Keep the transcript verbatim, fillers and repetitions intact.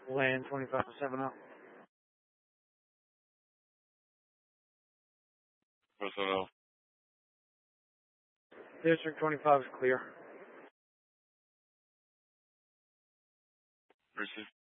Land twenty-five to seven oh. Personnel. District twenty-five is clear. Receive.